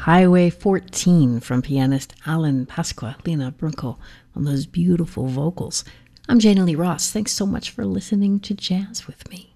Highway 14 from pianist Alan Pasqua, Lena Brunkel on those beautiful vocals. I'm Jana Lee Ross. Thanks so much for listening to Jazz with me.